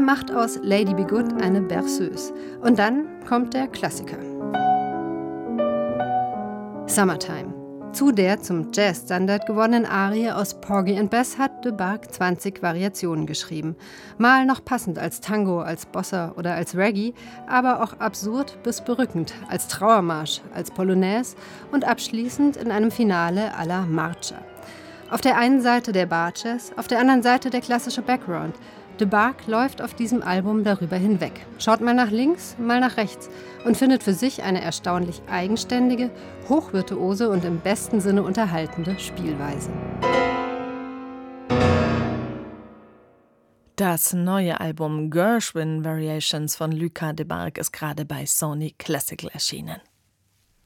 macht aus Lady Be Good eine Berceuse. Und dann kommt der Klassiker. Summertime. Zu der zum Jazz-Standard gewonnenen Arie aus Porgy and Bess hat de Barg 20 Variationen geschrieben. Mal noch passend als Tango, als Bossa oder als Reggae, aber auch absurd bis berückend, als Trauermarsch, als Polonaise und abschließend in einem Finale à la Marcia. Auf der einen Seite der Bar-Jazz, auf der anderen Seite der klassische Background. De Barg läuft auf diesem Album darüber hinweg, schaut mal nach links, mal nach rechts und findet für sich eine erstaunlich eigenständige, hochvirtuose und im besten Sinne unterhaltende Spielweise. Das neue Album Gershwin Variations von Luca de Barg ist gerade bei Sony Classical erschienen.